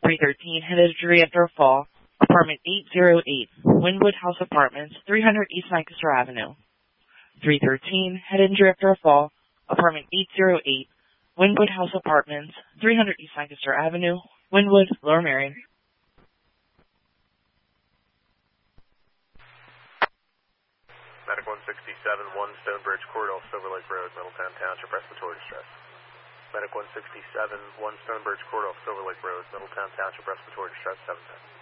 313 head injury after a fall, apartment 808, Wynwood House Apartments, 300 East Lancaster Avenue. 313 head injury after a fall, apartment 808, Wynwood House Apartments, 300 East Lancaster Avenue, Wynwood, Lower Merion. Medic 167, 1 Stonebridge Corridor, Silver Lake Road, Middletown Township, respiratory distress. Medic 167, 1 Stonebridge Corridor, Silver Lake Road, Middletown Township, respiratory distress, 710.